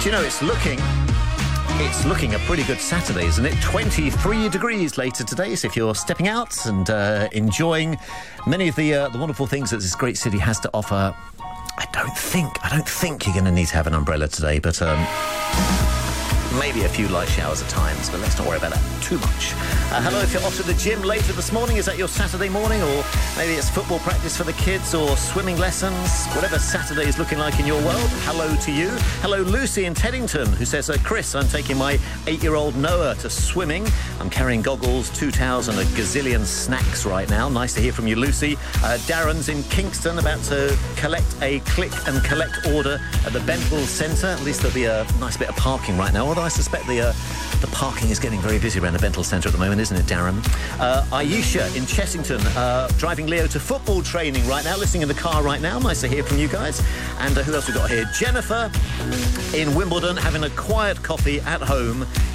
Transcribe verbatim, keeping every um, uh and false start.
Do you know, it's looking... It's looking a pretty good Saturday, isn't it? twenty-three degrees later today, so if you're stepping out and uh, enjoying many of the uh, the wonderful things that this great city has to offer, I don't think, I don't think you're going to need to have an umbrella today, but um, maybe a few light showers at times, but let's not worry about that too much. Uh, hello, if you're off to the gym later this morning, is that your Saturday morning? Or maybe it's football practice for the kids or swimming lessons? Whatever Saturday is looking like in your world, hello to you. Hello, Lucy in Teddington, who says, uh, Chris, I'm taking my eight-year-old Noah to swimming. I'm carrying goggles, two towels and a gazillion snacks right now. Nice to hear from you, Lucy. Uh, Darren's in Kingston, about to collect a click and collect order at the Bentville Centre. At least there'll be a nice bit of parking right now, although I suspect the uh, the parking is getting very busy around the Bentville Centre at the moment, isn't it, Darren? Uh, Aisha in Chessington, uh, driving Leo to football training right now, listening in the car right now. Nice to hear from you guys. And uh, who else we got here? Jennifer in Wimbledon, having a quiet coffee at home